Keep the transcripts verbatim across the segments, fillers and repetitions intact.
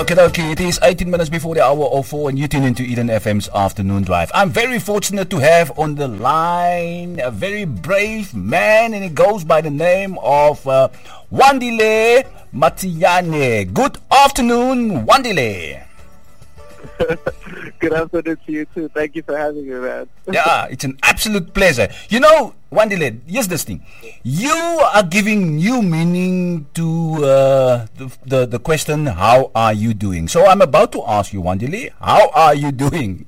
Okay, okay. It is eighteen minutes before the hour of four, and you tune into Eden F M's Afternoon Drive. I'm very fortunate to have on the line a very brave man, and he goes by the name of uh, Wandile Matiyane. Good afternoon, Wandile. Good afternoon to you too. Thank you for having me, man. Yeah, it's an absolute pleasure. You know, Wandile, here's this thing. You are giving new meaning to uh, the, the the question, how are you doing? So I'm about to ask you, Wandile, how are you doing?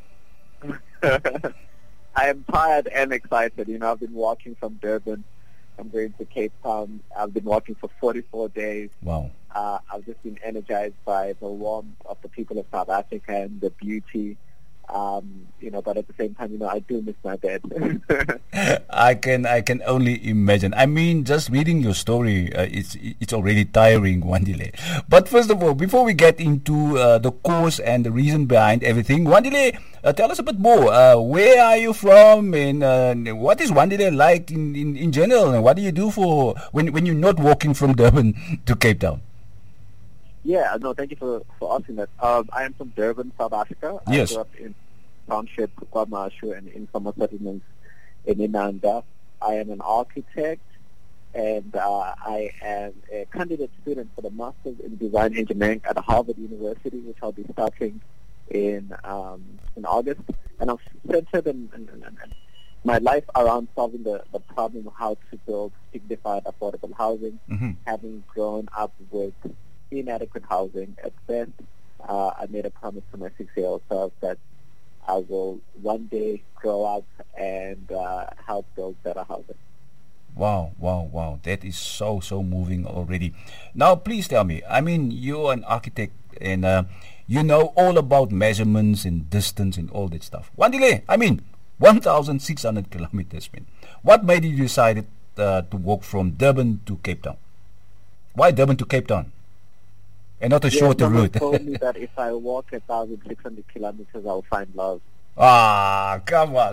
I am tired and excited. You know, I've been walking from Durban. I'm going to Cape Town. I've been walking for forty-four days. Wow. Uh, I've just been energized by the warmth of the people of South Africa and the beauty. Um, you know, but at the same time, you know, I do miss my bed. I can I can only imagine. I mean, just reading your story, uh, it's it's already tiring, Wandile. But first of all, before we get into uh, the cause and the reason behind everything, Wandile, uh, tell us a bit more. Uh, where are you from, and uh, what is Wandile like in, in, in general, and what do you do for when when you're not walking from Durban to Cape Town? Yeah, no, thank you for, for asking that. Um, I am from Durban, South Africa. Yes. I grew up in township, KwaMashu, and informal settlements in Inanda. I am an architect, and uh, I am a candidate student for the Masters in Design Engineering at Harvard University, which I'll be starting in um, in August. And I've centered in, in, in, in my life around solving the, the problem of how to build dignified, affordable housing, Mm-hmm. having grown up with inadequate housing at best. Uh, I made a promise to my six-year-old self that I will one day grow up and uh, help build better housing. Wow, wow, wow. That is so, so moving already. Now, please tell me, I mean, you're an architect and uh, you know all about measurements and distance and all that stuff. Wandile, I mean, one thousand six hundred kilometers, man. What made you decide uh, to walk from Durban to Cape Town? Why Durban to Cape Town? And not a Yeah, shorter someone route. told me that if I walk one thousand six hundred kilometers, I'll find love. Ah, come on.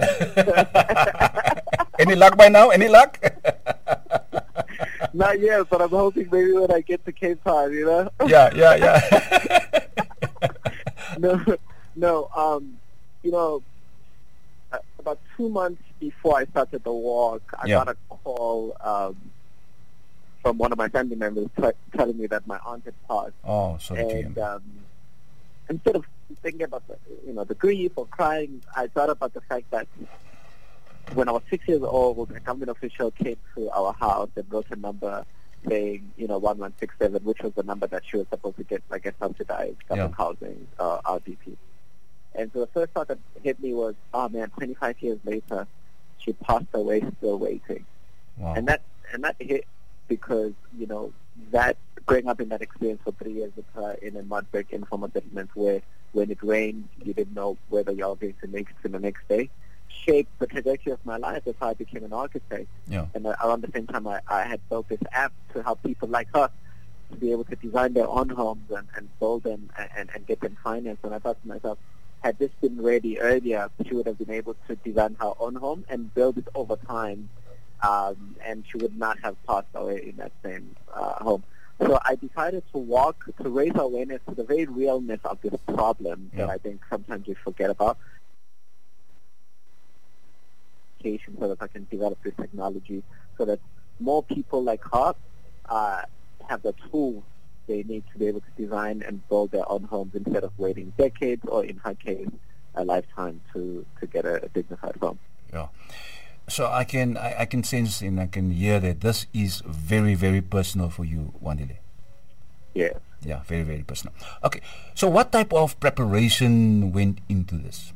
Any luck by now? Any luck? Not yet, but I'm hoping maybe when I get to Cape Town, you know? yeah, yeah, yeah. no, no, um, you know, uh, about two months before I started the walk, I Yeah. got a call um, from one of my family members t- telling me that my aunt had passed. Oh, sorry to And hear. um, instead of thinking about the, you know, the grief or crying, I thought about the fact that when I was six years old, a government official came to our house and wrote a number saying, you know, one one six seven, which was the number that she was supposed to get, like, a subsidized government Yeah. housing, uh, R D P. And so the first thought that hit me was, oh man, twenty-five years later, she passed away still waiting. Wow. And that and that hit because, you know, that growing up in that experience for three years with her in a mud brick informal settlement where when it rained, you didn't know whether you were going to make it to the next day, shaped the trajectory of my life. That's how I became an architect. Yeah. And uh, around the same time, I, I had built this app to help people like her to be able to design their own homes and, and build them and, and, and get them financed. And I thought to myself, had this been ready earlier, she would have been able to design her own home and build it over time. Um, and she would not have passed away in that same uh, home. So I decided to walk to raise awareness to the very realness of this problem Yeah. that I think sometimes we forget about, so that I can develop this technology so that more people like her uh, have the tools they need to be able to design and build their own homes instead of waiting decades or, in her case, a lifetime to, to get a, a dignified home. Yeah. So I can I, I can sense and I can hear that this is very, very personal for you, Wandile. Yeah. Yeah, very, very personal. Okay. So what type of preparation went into this?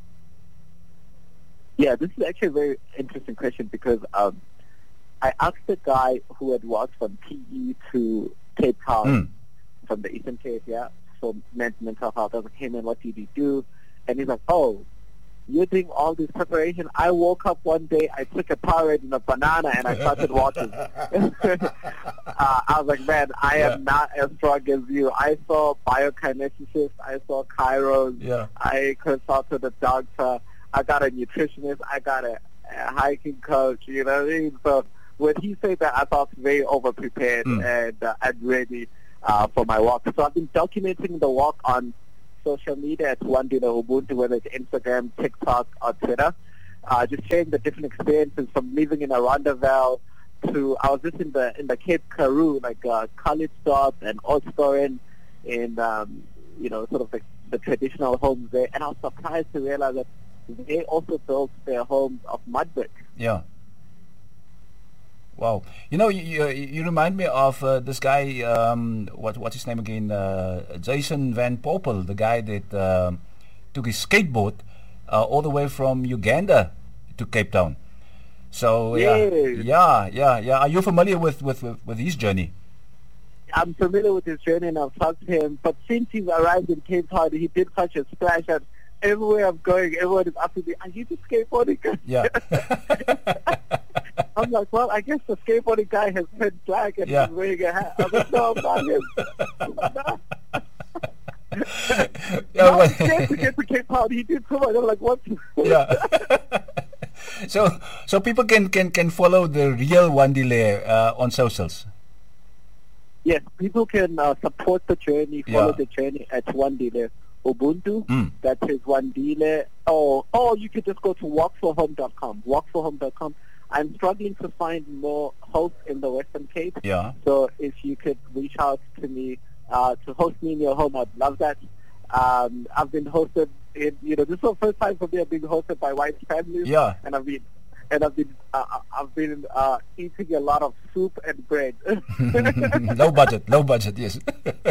Yeah, this is actually a very interesting question because um, I asked a guy who had walked from P E to Cape Town Mm. from the Eastern Cape, yeah, for men- mental health. I was like, hey man, what did you do? And he's like, oh, you're doing all this preparation. I woke up one day, I took a Powerade and a banana, and I started walking. uh, I was like, man, I Yeah. am not as strong as you. I saw biokineticists, I saw chiros, Yeah. I consulted a doctor, I got a nutritionist, I got a, a hiking coach, you know what I mean? So when he said that, I felt very over-prepared Mm. and uh, and ready. uh, for my walk. So I've been documenting the walk on social media at Wandile Ubuntu, whether it's Instagram, TikTok, or Twitter. Uh, just sharing the different experiences from living in Arundel to I was just in the in the Cape Karoo, like uh, Kalisport and Oudtshoorn, in um, you know sort of the, the traditional homes there, and I was surprised to realize that they also built their homes of mud brick. Yeah. Wow. You know, you, you, you remind me of uh, this guy, um, what what's his name again? Uh, Jason Van Poppel, the guy that uh, took his skateboard uh, all the way from Uganda to Cape Town. So, yeah, Yes. yeah, yeah, yeah. Are you familiar with, with, with, with his journey? I'm familiar with his journey and I've talked to him, but since he's arrived in Cape Town, he did such a splash that everywhere I'm going, everyone is asking me, are you the skateboarding guy? Yeah. I'm like, well, I guess the skateboarding guy has turned black and Yeah. he's wearing a hat. I'm like, no, I'm not him. I'm not. Yeah, No, well- I'm scared to get to Cape Town. He did so much. I'm like, what? Yeah. so so people can, can, can follow the real Wandile uh, on socials. Yes, people can uh, support the journey, follow Yeah. the journey at Wandile Ubuntu. Mm. That is Wandile. Oh, or you could just go to walk for home dot com. walk for home dot com. I'm struggling to find more hosts in the Western Cape. Yeah. So if you could reach out to me uh, to host me in your home, I'd love that. Um, I've been hosted in, you know, this is the first time for me I've been hosted by white families. Yeah. And I've been, and I've been, uh, I've been uh, eating a lot of soup and bread. Low budget, low budget, yes.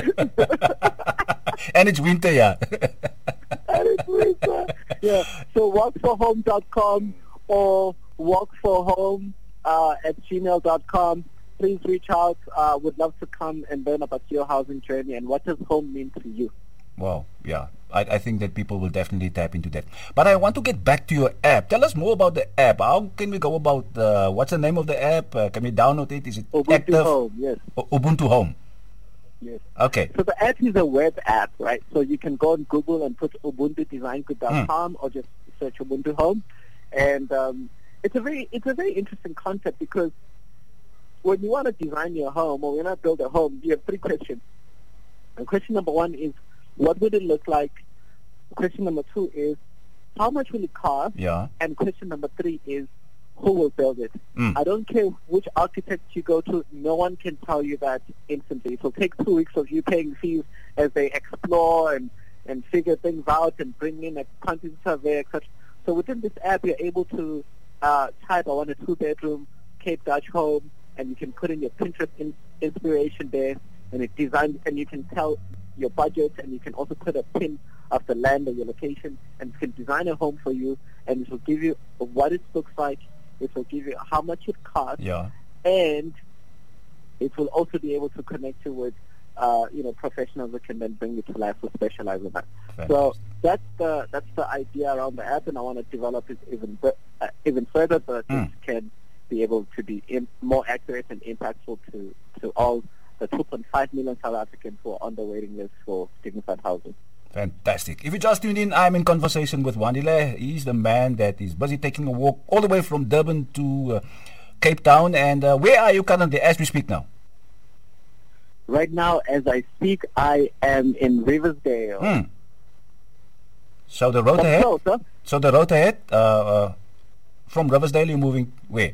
And it's winter, yeah. And it's winter. Yeah. So walk for home dot com or walkforhome uh, at gmail dot com. Please reach out. Uh, would love to come and learn about your housing journey and what does home mean to you. Wow, yeah. I, I think that people will definitely tap into that. But I want to get back to your app. Tell us more about the app. How can we go about, uh, what's the name of the app? Uh, can we download it? Is it Ubuntu active? Home, yes. U- Ubuntu Home. Yes. Okay. So the app is a web app, right? So you can go on Google and put ubuntu design group dot com or just search Ubuntu Home. And um, it's a very it's a very interesting concept because when you want to design your home or when you want to build a home, you have three questions. And question number one is, what would it look like? Question number two is, how much will it cost? Yeah. And question number three is, who will build it? Mm. I don't care which architect you go to, no one can tell you that instantly. It will take two weeks of you paying fees as they explore and, and figure things out and bring in a quantity survey, et cetera. So within this app, you're able to uh, type, I want a two-bedroom Cape Dutch home, and you can put in your Pinterest in- inspiration there, and it designs, and you can tell your budget, and you can also put a pin of the land or your location, and it can design a home for you, and it will give you what it looks like, it will give you how much it costs, Yeah. and it will also be able to connect you with, uh, you know, professionals that can then bring you to life who specialize in that. So that's the that's the idea around the app, and I want to develop it even be- uh, even further so that Mm. it can be able to be in, more accurate and impactful to to all the two point five million South Africans who are on the waiting list for dignified housing. Fantastic. If you just tuned in, I'm in conversation with Wandile. He's the man that is busy taking a walk all the way from Durban to uh, Cape Town. And uh, where are you currently as we speak now? Right now, as I speak, I am in Riversdale. Hmm. So the road But ahead? closer. So the road ahead, uh, uh, from Riversdale, you're moving where?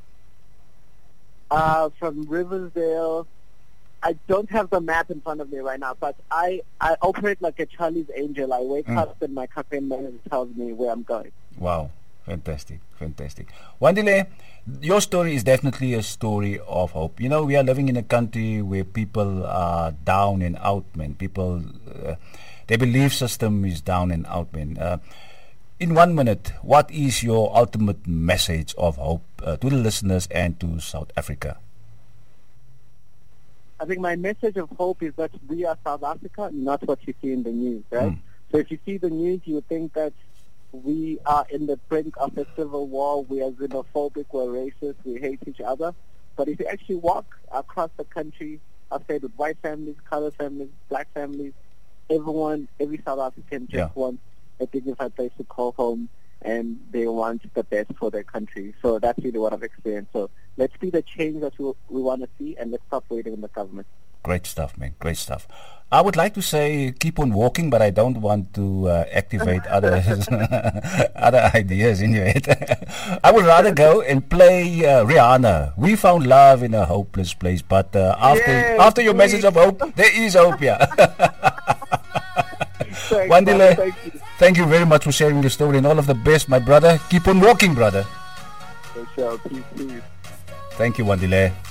Uh, from Riversdale, I don't have the map in front of me right now, but I, I operate like a Charlie's Angel. I wake Mm. up and my campaign manager tells me where I'm going. Wow. Fantastic. Fantastic. Wandile, your story is definitely a story of hope. You know, we are living in a country where people are down and out, man. People, uh, their belief system is down and out, man. Uh, in one minute, what is your ultimate message of hope uh, to the listeners and to South Africa? I think my message of hope is that we are South Africa, not what you see in the news, right? Mm. So if you see the news, you would think that we are in the brink of a civil war, we are xenophobic, we're racist, we hate each other. But if you actually walk across the country, I've said with white families, colored families, black families, everyone, every South African just Yeah. wants a dignified place to call home, and they want the best for their country. So that's really what I've experienced. So let's be the change that we, we want to see, and let's stop waiting on the government. Great stuff, man. Great stuff. I would like to say keep on walking, but I don't want to uh, activate other other ideas in your head. I would rather go and play uh, Rihanna. We found love in a hopeless place, but uh, after Yes, after your please. message of hope, there is hope, yeah. Thanks, Wandile, man. Thank you. thank you very much for sharing your story and all of the best, my brother. Keep on walking, brother. For sure. Peace, peace. Thank you, Wandile.